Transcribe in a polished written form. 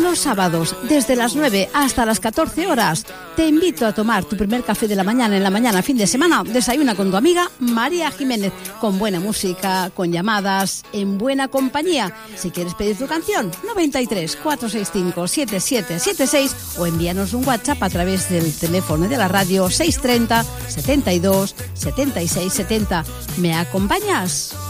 los sábados, desde las 9 hasta las 14 horas, te invito a tomar tu primer café de la mañana en la mañana, fin de semana. Desayuna con tu amiga María Jiménez, con buena música, con llamadas, en buena compañía. Si quieres pedir tu canción, 93 465 7776 o envíanos un WhatsApp a través del teléfono de la radio 630 72 76 70. ¿Me acompañas?